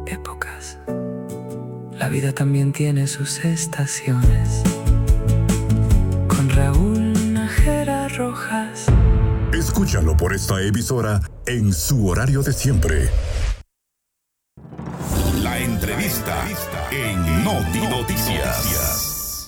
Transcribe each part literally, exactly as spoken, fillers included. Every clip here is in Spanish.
épocas. La vida también tiene sus estaciones. Con Raúl Nájera Rojas. Escúchalo por esta emisora en su horario de siempre. La entrevista en Noti Noticias.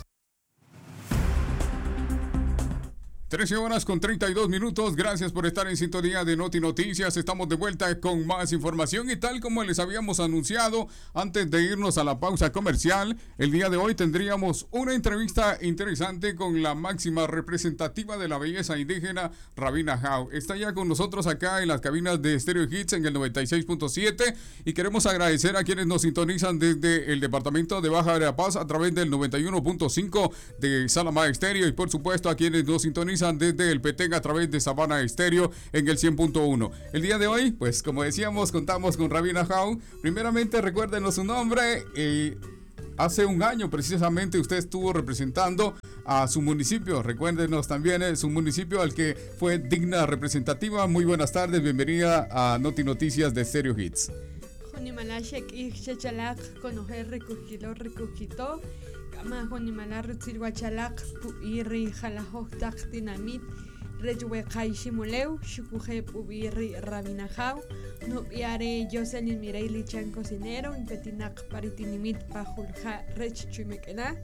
trece horas con treinta y dos minutos. Gracias por estar en sintonía de Noti Noticias. Estamos de vuelta con más información y tal como les habíamos anunciado antes de irnos a la pausa comercial, el día de hoy tendríamos una entrevista interesante con la máxima representativa de la belleza indígena, Rabina Jau. Está ya con nosotros acá en las cabinas de Stereo Hits en el noventa y seis punto siete y queremos agradecer a quienes nos sintonizan desde el departamento de Baja Verapaz a través del noventa y uno punto cinco de Salamá Estéreo y por supuesto a quienes nos sintonizan desde el Petén a través de Sabana Estéreo en el cien punto uno. El día de hoy, pues como decíamos, contamos con Rabina Jau. Primeramente, recuérdenos su nombre. Eh, hace un año precisamente usted estuvo representando a su municipio. Recuérdenos también eh, su municipio al que fue digna representativa. Muy buenas tardes, bienvenida a Noti Noticias de Stereo Hits. Jonimalashek y Chachalak, conocer recogilo recogito. Kama Jonimala Rutzilwachalak, Puiri Jalajok Dinamit, Rejwe Kaishimuleu, Shukuje Pubiri Rabinajau, Nubiare Jocelyn Mireili Chan Cocinero, Impetinak Paritinimit Pajulja Rech Chumekela,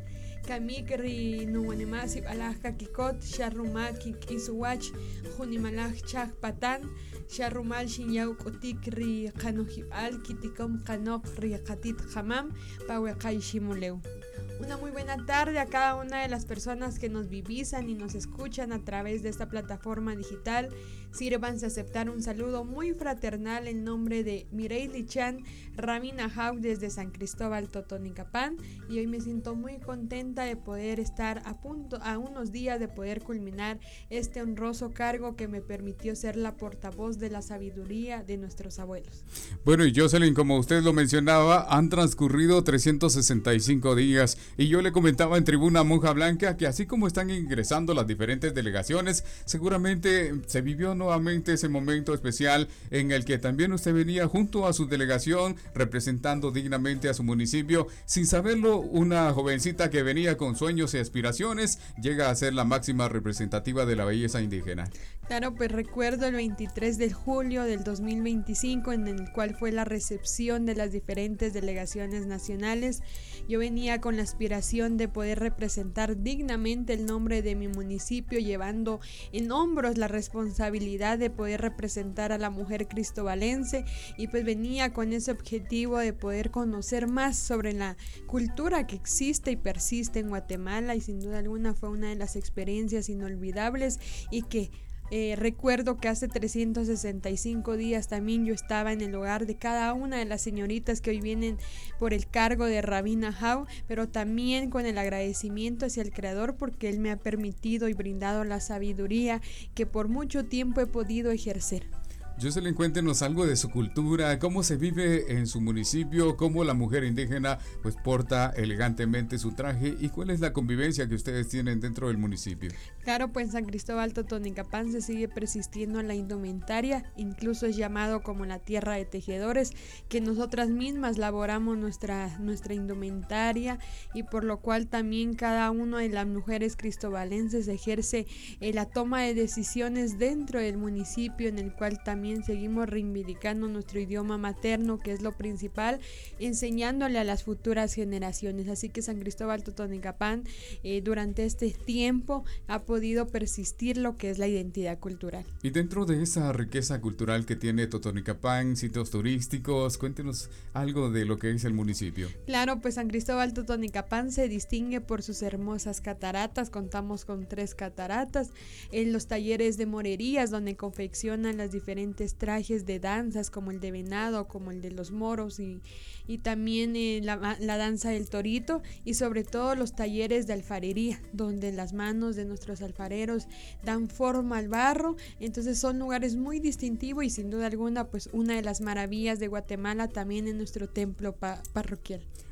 Kamikri Nuanemasib Alajka Kikot, Sharruma Kik Isuwach, Junimalaj Chak Patan, Sharrumal Shinyau Kotik Ri Kanuhib Al, Kitikom Kanok Ri Katit Hamam, Pawe Kaishimuleu. Una muy buena tarde a cada una de las personas que nos divisan y nos escuchan a través de esta plataforma digital. Sírvanse a aceptar un saludo muy fraternal en nombre de Mireili Chan, Rabina Jau desde San Cristóbal Totonicapán, y hoy me siento muy contenta de poder estar a punto, a unos días de poder culminar este honroso cargo que me permitió ser la portavoz de la sabiduría de nuestros abuelos. Bueno, y Jocelyn, como usted lo mencionaba, han transcurrido trescientos sesenta y cinco días y yo le comentaba en Tribuna Monja Blanca que así como están ingresando las diferentes delegaciones, seguramente se vivió nuevamente ese momento especial en el que también usted venía junto a su delegación representando dignamente a su municipio. Sin saberlo, una jovencita que venía con sueños y aspiraciones llega a ser la máxima representativa de la belleza indígena. Claro, pues recuerdo el veintitrés de julio del dos mil veinticinco en el cual fue la recepción de las diferentes delegaciones nacionales. Yo venía con la aspiración de poder representar dignamente el nombre de mi municipio, llevando en hombros la responsabilidad de poder representar a la mujer cristobalense, y pues venía con ese objetivo de poder conocer más sobre la cultura que existe y persiste en Guatemala, y sin duda alguna fue una de las experiencias inolvidables y que Eh, recuerdo que hace trescientos sesenta y cinco días también yo estaba en el hogar de cada una de las señoritas que hoy vienen por el cargo de Rabina Jau, pero también con el agradecimiento hacia el Creador porque Él me ha permitido y brindado la sabiduría que por mucho tiempo he podido ejercer. Jocelyn, cuéntenos algo de su cultura, cómo se vive en su municipio, cómo la mujer indígena pues porta elegantemente su traje y cuál es la convivencia que ustedes tienen dentro del municipio. Claro, pues en San Cristóbal Totonicapán se sigue persistiendo la indumentaria, incluso es llamado como la tierra de tejedores, que nosotras mismas laboramos nuestra, nuestra indumentaria, y por lo cual también cada una de las mujeres cristobalenses ejerce eh, la toma de decisiones dentro del municipio, en el cual también seguimos reivindicando nuestro idioma materno, que es lo principal, enseñándole a las futuras generaciones. Así que San Cristóbal Totonicapán eh, durante este tiempo ha podido persistir lo que es la identidad cultural. Y dentro de esa riqueza cultural que tiene Totonicapán, sitios turísticos, cuéntenos algo de lo que es el municipio. Claro, pues San Cristóbal Totonicapán se distingue por sus hermosas cataratas. Contamos con tres cataratas, en los talleres de morerías donde confeccionan las diferentes trajes de danzas como el de venado, como el de los moros, y, y también eh, la, la danza del torito, y sobre todo los talleres de alfarería donde las manos de nuestros alfareros dan forma al barro. Entonces son lugares muy distintivos y sin duda alguna pues una de las maravillas de Guatemala también en nuestro templo pa- parroquial.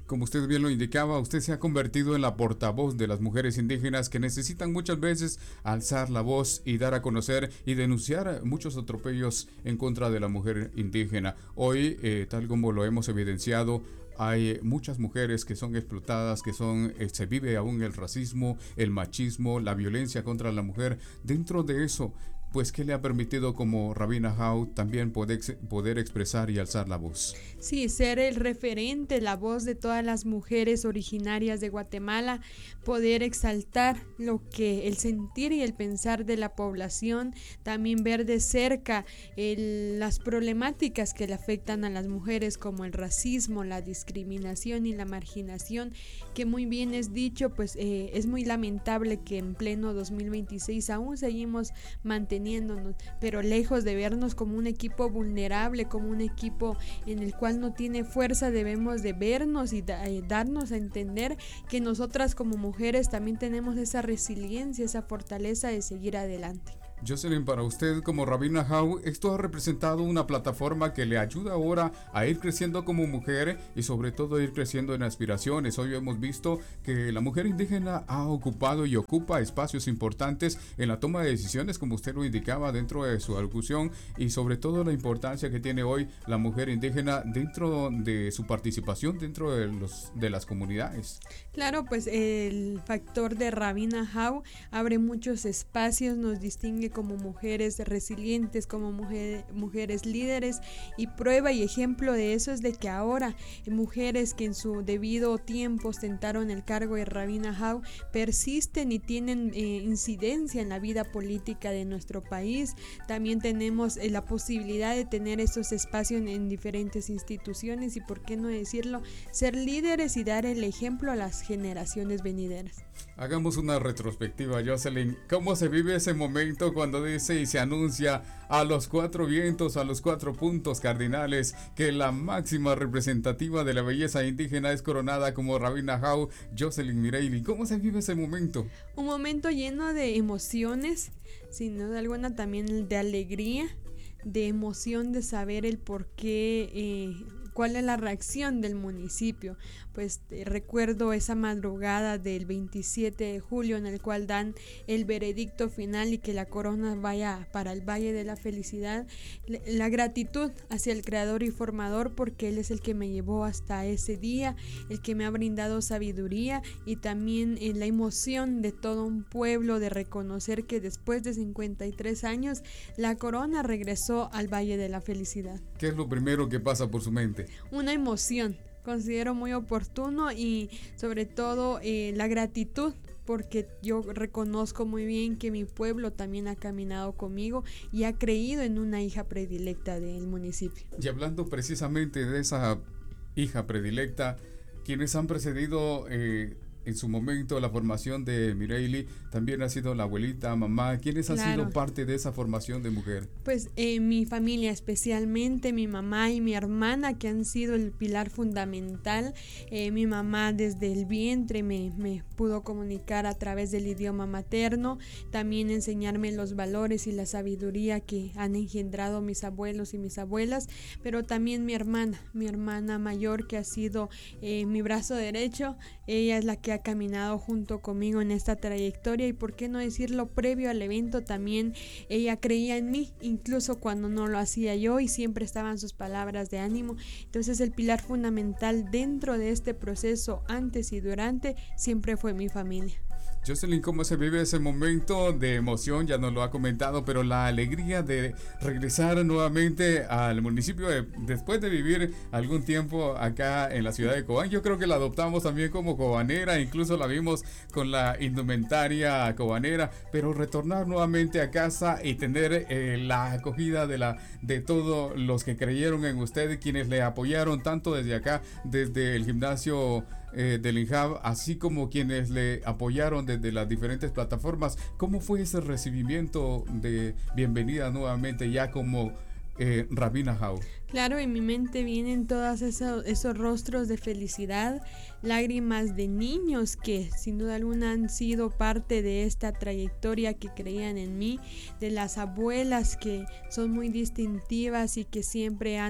como usted bien lo indicaba, usted se ha convertido en la portavoz de las mujeres indígenas que necesitan muchas veces alzar la voz y dar a conocer y denunciar muchos atropellos en contra de la mujer indígena. Hoy, eh, tal como lo hemos evidenciado, hay muchas mujeres que son explotadas, que son, eh, se vive aún el racismo, el machismo, la violencia contra la mujer. Dentro de eso, pues, ¿qué le ha permitido como Rabina Hau también poder, poder expresar y alzar la voz? Sí, ser el referente, la voz de todas las mujeres originarias de Guatemala, poder exaltar lo que el sentir y el pensar de la población, también ver de cerca el, las problemáticas que le afectan a las mujeres como el racismo, la discriminación y la marginación, que muy bien es dicho, pues eh, es muy lamentable que en pleno dos mil veintiséis aún seguimos manteniendo pero lejos de vernos como un equipo vulnerable, como un equipo en el cual no tiene fuerza, debemos de vernos y da, eh, darnos a entender que nosotras como mujeres también tenemos esa resiliencia, esa fortaleza de seguir adelante. Jocelyn, para usted como Rabina Hau, esto ha representado una plataforma que le ayuda ahora a ir creciendo como mujer y sobre todo a ir creciendo en aspiraciones. Hoy hemos visto que la mujer indígena ha ocupado y ocupa espacios importantes en la toma de decisiones, como usted lo indicaba dentro de su alocución, y sobre todo la importancia que tiene hoy la mujer indígena dentro de su participación dentro de, los, de las comunidades. Claro, pues el factor de Rabina Hau abre muchos espacios, nos distingue como mujeres resilientes, como mujer, mujeres líderes, y prueba y ejemplo de eso es de que ahora mujeres que en su debido tiempo ostentaron el cargo de Rabina Hau persisten y tienen eh, incidencia en la vida política de nuestro país. También tenemos eh, la posibilidad de tener estos espacios en, en diferentes instituciones y, por qué no decirlo, ser líderes y dar el ejemplo a las generaciones venideras. Hagamos una retrospectiva, Jocelyn. ¿Cómo se vive ese momento cuando dice y se anuncia a los cuatro vientos, a los cuatro puntos cardinales, que la máxima representativa de la belleza indígena es coronada como Rabina Hau, Jocelyn Mireille? ¿Cómo se vive ese momento? Un momento lleno de emociones, sin duda alguna también de alegría, de emoción de saber el por qué, eh, cuál es la reacción del municipio. Pues eh, recuerdo esa madrugada del veintisiete de julio en el cual dan el veredicto final y que la corona vaya para el Valle de la Felicidad. La gratitud hacia el creador y formador, porque él es el que me llevó hasta ese día, el que me ha brindado sabiduría, y también eh, la emoción de todo un pueblo de reconocer que después de cincuenta y tres años la corona regresó al Valle de la Felicidad. ¿Qué es lo primero que pasa por su mente? Una emoción, considero muy oportuno, y sobre todo eh, la gratitud, porque yo reconozco muy bien que mi pueblo también ha caminado conmigo y ha creído en una hija predilecta del municipio. Y hablando precisamente de esa hija predilecta, quienes han precedido eh, en su momento la formación de Mireille, también ha sido la abuelita, mamá. ¿Quiénes han Claro. sido parte de esa formación de mujer? Pues eh, mi familia, especialmente mi mamá y mi hermana, que han sido el pilar fundamental. Eh, mi mamá desde el vientre me, me pudo comunicar a través del idioma materno, también enseñarme los valores y la sabiduría que han engendrado mis abuelos y mis abuelas, pero también mi hermana, mi hermana mayor, que ha sido eh, mi brazo derecho. Ella es la que ha caminado junto conmigo en esta trayectoria, y por qué no decirlo, previo al evento también ella creía en mí, incluso cuando no lo hacía yo, y siempre estaban sus palabras de ánimo. Entonces el pilar fundamental dentro de este proceso, antes y durante, siempre fue mi familia. Jocelyn, ¿cómo se vive ese momento de emoción? Ya nos lo ha comentado, pero la alegría de regresar nuevamente al municipio de, después de vivir algún tiempo acá en la ciudad de Cobán. Yo creo que la adoptamos también como cobanera, incluso la vimos con la indumentaria cobanera, pero retornar nuevamente a casa y tener eh, la acogida de, la, de todos los que creyeron en usted, quienes le apoyaron tanto desde acá, desde el gimnasio Eh, del INJAB, así como quienes le apoyaron desde las diferentes plataformas. ¿Cómo fue ese recibimiento de bienvenida nuevamente ya como eh, Rabina Hau? Claro, en mi mente vienen todos esos, esos rostros de felicidad, lágrimas de niños que sin duda alguna han sido parte de esta trayectoria, que creían en mí, de las abuelas que son muy distintivas y que siempre han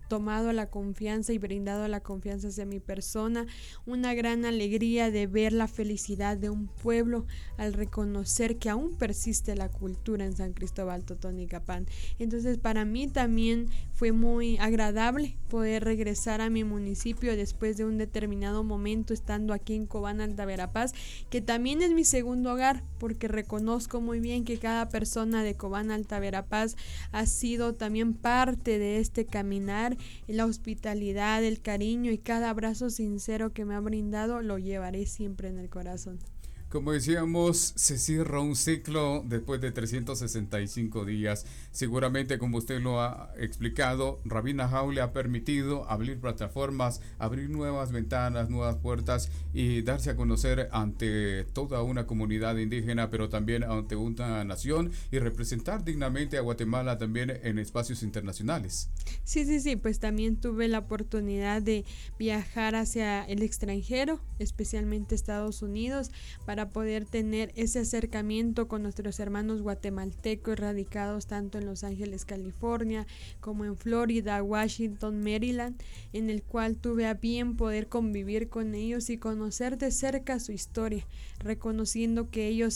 tomado la confianza y brindado la confianza hacia mi persona, una gran alegría de ver la felicidad de un pueblo al reconocer que aún persiste la cultura en San Cristóbal Totonicapán. Entonces para mí también fue muy agradable poder regresar a mi municipio después de un determinado momento estando aquí en Cobán, Alta Verapaz, que también es mi segundo hogar, porque reconozco muy bien que cada persona de Cobán, Alta Verapaz ha sido también parte de este caminar. La hospitalidad, el cariño y cada abrazo sincero que me ha brindado lo llevaré siempre en el corazón. Como decíamos, se cierra un ciclo después de trescientos sesenta y cinco días. Seguramente, como usted lo ha explicado, Rabina Jau le ha permitido abrir plataformas, abrir nuevas ventanas, nuevas puertas y darse a conocer ante toda una comunidad indígena, pero también ante una nación, y representar dignamente a Guatemala también en espacios internacionales. Sí, sí, sí, pues también tuve la oportunidad de viajar hacia el extranjero, especialmente Estados Unidos, para para poder tener ese acercamiento con nuestros hermanos guatemaltecos radicados tanto en Los Ángeles, California, como en Florida, Washington, Maryland, en el cual tuve a bien poder convivir con ellos y conocer de cerca su historia, reconociendo que ellos